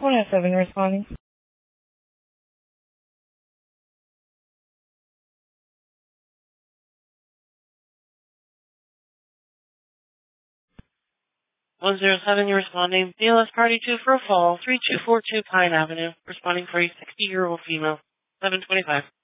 107 responding. You're responding. BLS Party 2 for a fall, 3242 Pine Avenue. Responding for a 60-year-old female. 725.